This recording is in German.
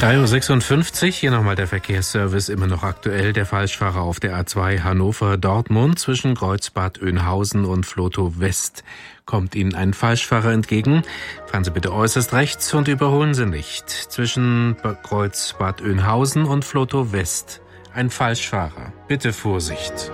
3:56 Uhr, hier nochmal der Verkehrsservice, immer noch aktuell. Der Falschfahrer auf der A2 Hannover-Dortmund zwischen Kreuzbad Oeynhausen und Vlotho West. Kommt Ihnen ein Falschfahrer entgegen? Fahren Sie bitte äußerst rechts und überholen Sie nicht. Zwischen Kreuzbad Oeynhausen und Vlotho West ein Falschfahrer. Bitte Vorsicht.